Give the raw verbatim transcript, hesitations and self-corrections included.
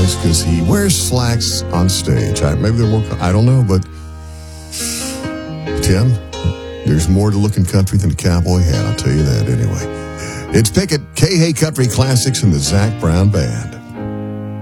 is because he wears slacks on stage. I, maybe they're more, I don't know, but Tim, there's more to looking country than a cowboy hat, I'll tell you that anyway. It's Pickett, K-Hay Country Classics and the Zac Brown Band.